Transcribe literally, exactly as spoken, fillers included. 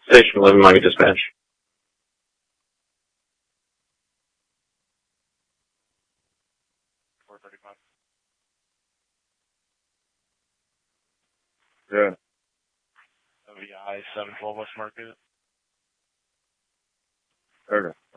Station eleven, Miami Dispatch. four thirty-five. Yeah. W I seven twelve West Market. Okay.